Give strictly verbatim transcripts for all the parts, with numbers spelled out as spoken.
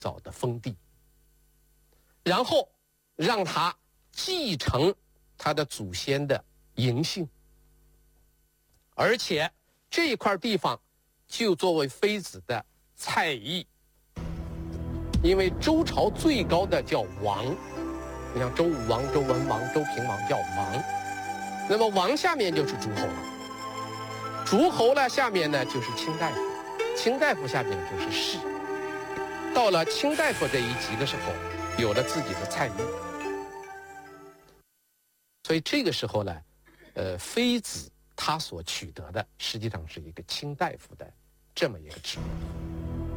早的封地，然后让他继承他的祖先的嬴姓，而且这块地方就作为妃子的蔡邑。因为周朝最高的叫王，你像周武王、周文王、周平王叫王，那么王下面就是诸侯了，诸侯呢下面呢就是卿大夫，卿大夫下面就是士。到了卿大夫这一级的时候，有了自己的蔡邑，所以这个时候呢，呃，妃子她所取得的实际上是一个卿大夫的这么一个职务。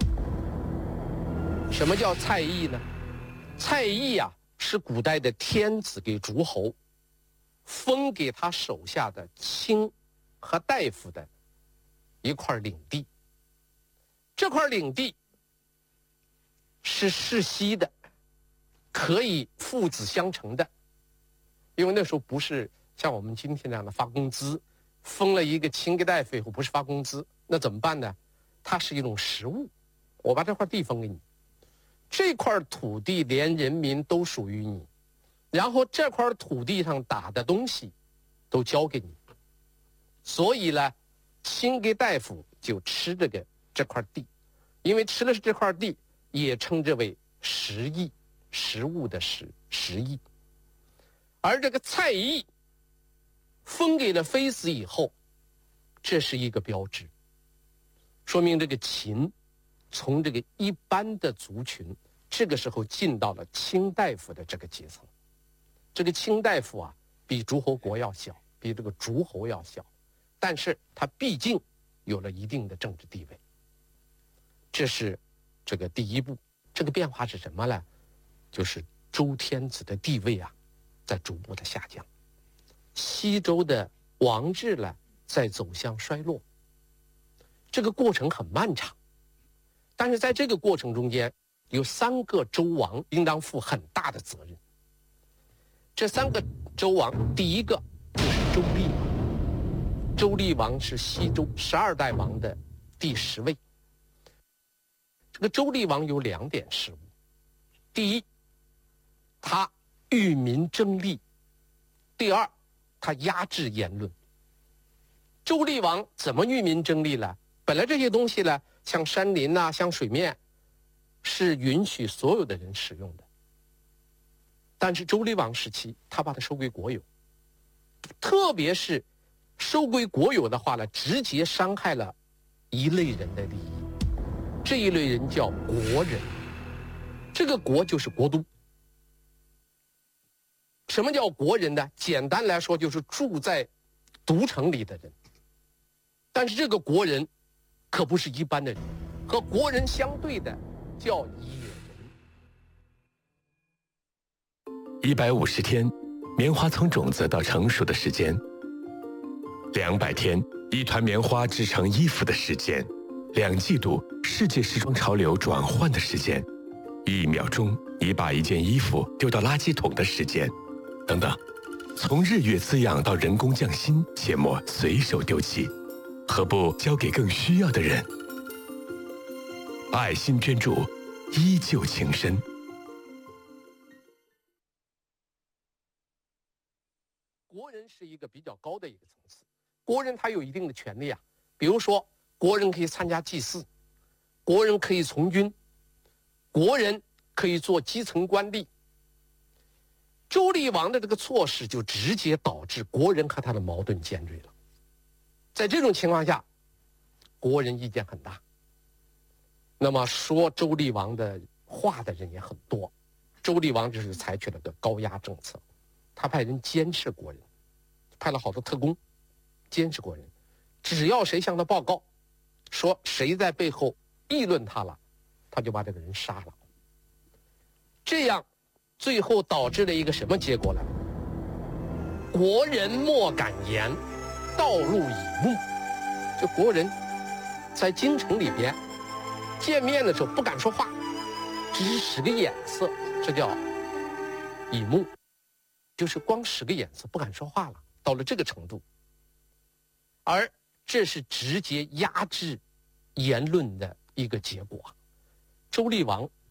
什么叫蔡邑呢？蔡邑啊，是古代的天子给诸侯封给他手下的卿和大夫的一块领地。这块领地是世袭的，可以父子相承的，因为那时候不是像我们今天这样的发工资，封了一个卿给大夫以后不是发工资，那怎么办呢？它是一种实物，我把这块地封给你，这块土地连人民都属于你，然后这块土地上打的东西都交给你，所以呢，卿给大夫就吃这个这块地，因为吃的是这块地，也称之为食邑，食物的食，食邑。而这个蔡邑封给了妃子以后，这是一个标志，说明这个秦从这个一般的族群，这个时候进到了卿大夫的这个阶层。这个卿大夫啊，比诸侯国要小，比这个诸侯要小，但是他毕竟有了一定的政治地位。这是这个第一步。这个变化是什么呢？就是周天子的地位啊，在逐步的下降，西周的王制呢，在走向衰落。这个过程很漫长，但是在这个过程中间，有三个周王应当负很大的责任。这三个周王，第一个就是周厉王。周厉王是西周十二代王的第十位。这个周厉王有两点失误：第一，他欲民争利；第二，他压制言论。周厉王怎么欲民争利呢？本来这些东西呢，像山林啊，像水面，是允许所有的人使用的。但是周厉王时期，他把它收归国有，特别是收归国有的话呢，直接伤害了一类人的利益。这一类人叫国人，这个国就是国都。什么叫国人呢？简单来说，就是住在都城里的人。但是这个国人可不是一般的人，和国人相对的叫野人。 一百五十天，棉花从种子到成熟的时间；两百天，一团棉花织成衣服的时间；两季度，世界时装潮流转换的时间；一秒钟，你把一件衣服丢到垃圾桶的时间，等等。从日月滋养到人工匠心，切莫随手丢弃，何不交给更需要的人？爱心捐助，依旧情深。 国人是一个比较高的一个层次，国人他有一定的权利啊，比如说国人可以参加祭祀，国人可以从军，国人可以做基层官吏。周厉王的这个措施就直接导致国人和他的矛盾尖锐了。在这种情况下，国人意见很大，那么说周厉王的话的人也很多。周厉王就是采取了个高压政策，他派人监视国人，派了好多特工监视国人，只要谁向他报告说谁在背后议论他了，他就把这个人杀了。这样最后导致了一个什么结果呢？国人莫敢言，道路以目。就国人在京城里边见面的时候不敢说话，只是使个眼色，这叫以目，就是光使个眼色不敢说话了，到了这个程度。而这是直接压制言论的一个结果。周厉王